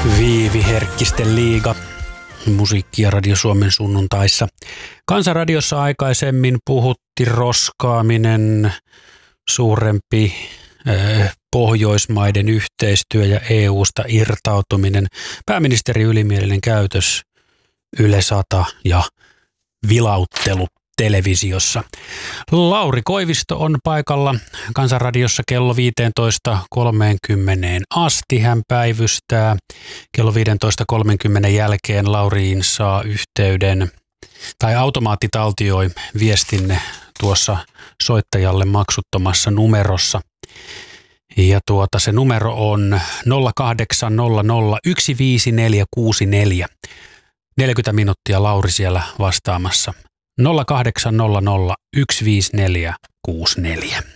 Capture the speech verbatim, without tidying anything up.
Viivi Herkkisten liiga, musiikkia Radio Suomen sunnuntaissa. Kansanradiossa aikaisemmin puhutti roskaaminen, suurempi äh, Pohjoismaiden yhteistyö ja E U:sta irtautuminen, pääministeri ylimielinen käytös, Yle sata ja vilauttelu televisiossa. Lauri Koivisto on paikalla Kansanradiossa kello viisitoista kolmekymmentä asti. Hän päivystää. Kello viisitoista kolmekymmentä jälkeen Lauriin saa yhteyden, tai automaatti taltioi viestinne tuossa soittajalle maksuttomassa numerossa. Ja tuota, se numero on nolla kahdeksan nolla nolla yksi viisi neljä kuusi neljä. neljäkymmentä minuuttia Lauri siellä vastaamassa. nolla kahdeksan nolla nolla yksi viisi neljä kuusi neljä.